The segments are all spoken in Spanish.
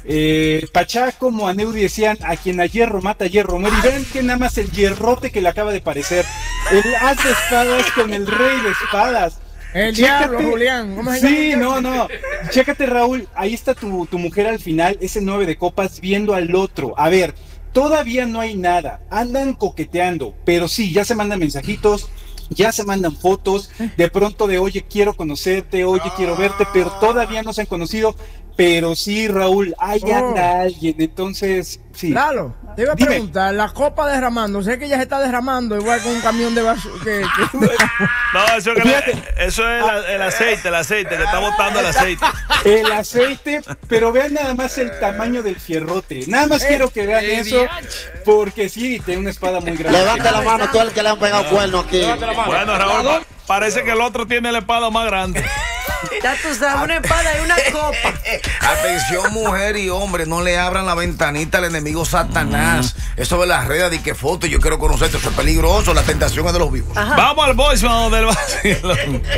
Pachá como a Neudi decían, a quien a hierro mata, hierro muere. Y vean que nada más el hierrote que le acaba de parecer. El as de espadas con el rey de espadas. El Chécate, diablo, Julián. ¿Cómo se sí, llama? no. Chécate, Raúl, ahí está tu mujer al final, ese 9 de copas, viendo al otro. A ver, todavía no hay nada. Andan coqueteando, pero sí, ya se mandan mensajitos, ya se mandan fotos, de pronto de, oye, quiero conocerte, oye, quiero verte, pero todavía no se han conocido. Pero sí, Raúl, ahí anda alguien, entonces, sí. Lalo, te iba a preguntar, la copa derramando, sé que ya se está derramando igual con un camión de basura. No, eso es el aceite que está botando el aceite. El aceite, pero vean nada más el tamaño del fierrote. Nada más quiero que vean eso, porque sí, tiene una espada muy grande. Levanta la mano, tú el que le han pegado cuerno aquí. Bueno, Raúl, parece que el otro tiene la espada más grande. Ya tú sabes, una espada y una copa. Atención, mujer y hombre, no le abran la ventanita al enemigo Satanás. Eso de las redes, de que foto, yo quiero conocerte, eso es peligroso, la tentación es de los vivos. Ajá. Vamos al voicemail del vacilo.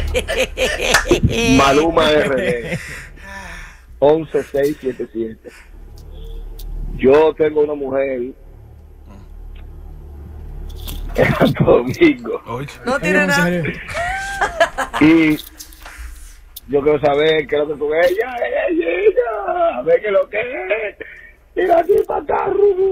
Maluma RD 11677. Yo tengo una mujer en Santo Domingo. No tiene nada. Y yo quiero saber qué es lo que tú ves. Ella, a ver qué es lo que es. Mira aquí para acá.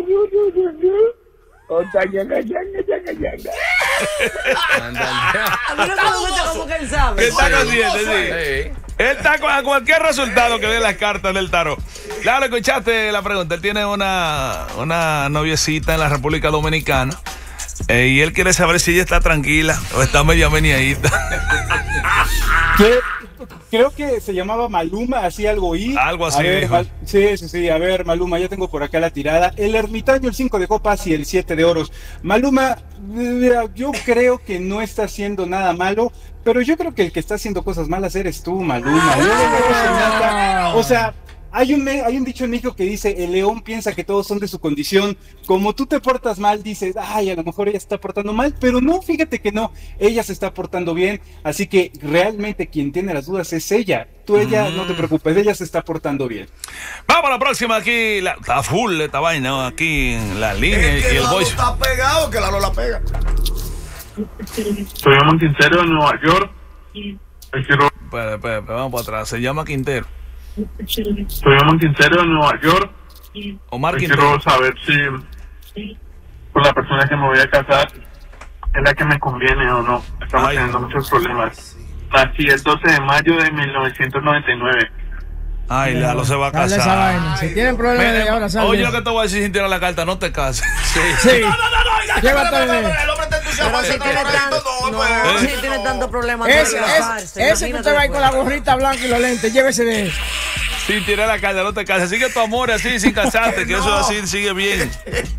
A mí no me gusta como que él sabe. ¿Qué está consciente? Sí. Él está a cualquier resultado que dé las cartas del tarot. Claro, escuchaste la pregunta. Él tiene una noviecita en la República Dominicana. Y él quiere saber si ella está tranquila o está media meneadita. Creo que se llamaba Maluma, así algo y. Algo así. Sí. A ver, Maluma, ya tengo por acá la tirada. El ermitaño, el 5 de copas y el 7 de oros. Maluma, yo creo que no está haciendo nada malo, pero yo creo que el que está haciendo cosas malas eres tú, Maluma. O sea, hay un dicho en México que dice, el león piensa que todos son de su condición. Como tú te portas mal, dices, ay, a lo mejor ella se está portando mal, pero no, fíjate que no, ella se está portando bien, así que realmente quien tiene las dudas es ella. Tú, ella, no te preocupes, ella se está portando bien. Vamos a la próxima aquí, está full esta vaina, ¿no? Aquí en la línea y el voice. Está pegado, que Lalo la pega. Soy un Quintero de Nueva York. Espera, vamos para atrás, se llama Quintero. Soy un Quintero de Nueva York. Omar Quintero. Quiero saber si con la persona que me voy a casar es la que me conviene o no. Estamos teniendo muchos problemas. Nací el 12 de mayo de 1999. Ay, Lalo se va a casar. Esa vaina. Si tienen problemas de ahora, sale. Oye, lo que te voy a decir sin tirar la carta, no te cases. Sí. El hombre está entusiasmado. Pero si tiene tanto problema. Ese que usted va ahí con la gorrita blanca y los lentes, llévese de él. Sin tirar la carta, no te cases. Sigue tu amor así, sin casarte, que eso así sigue bien.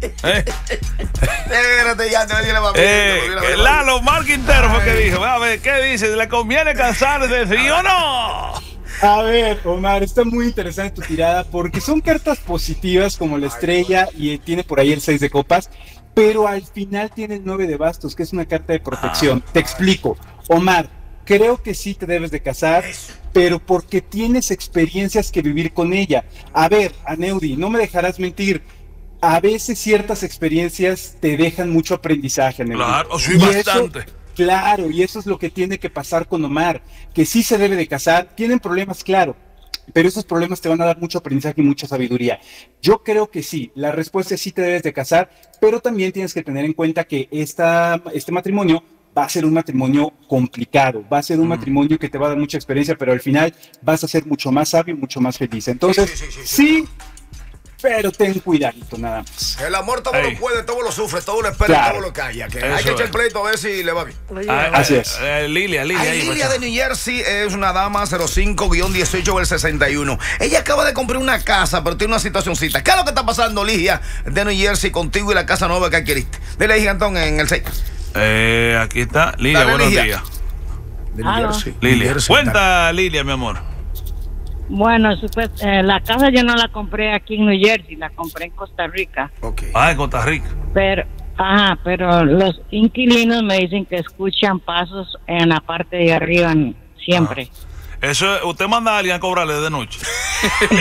Espérate, ya te voy a decir la Lalo, Omar Quintero fue que dijo. A ver, ¿qué dices? ¿Le conviene casarse, sí o no? A ver, Omar, está muy interesante tu tirada porque son cartas positivas como la estrella y tiene por ahí el 6 de copas, pero al final tiene el 9 de bastos, que es una carta de protección. Te explico, Omar, creo que sí te debes de casar, pero porque tienes experiencias que vivir con ella. A ver, Aneudi, no me dejarás mentir, a veces ciertas experiencias te dejan mucho aprendizaje, Aneudi. Claro, sí, bastante. Claro, y eso es lo que tiene que pasar con Omar, que sí se debe de casar, tienen problemas, claro, pero esos problemas te van a dar mucho aprendizaje y mucha sabiduría. Yo creo que sí, la respuesta es sí te debes de casar, pero también tienes que tener en cuenta que este matrimonio va a ser un matrimonio complicado, va a ser un matrimonio que te va a dar mucha experiencia, pero al final vas a ser mucho más sabio y mucho más feliz. Entonces, sí, pero ten cuidadito nada más. El amor todo lo puede, todo lo sufre, todo lo espera, todo lo calla. Que hay que echar el pleito a ver si le va bien. Así es. Lilia de New Jersey es una dama 05-18 del 61. Ella acaba de comprar una casa, pero tiene una situacioncita. ¿Qué es lo que está pasando, Ligia, de New Jersey, contigo y la casa nueva que adquiriste? Dile ahí, Antón, en el 6. Aquí está. Lilia, buenos días. De New Jersey. Lilia. Cuenta, Lilia, mi amor. Bueno, la casa yo no la compré aquí en New Jersey, la compré en Costa Rica. En Costa Rica. Pero los inquilinos me dicen que escuchan pasos en la parte de arriba siempre. Eso, usted manda a alguien a cobrarle de noche.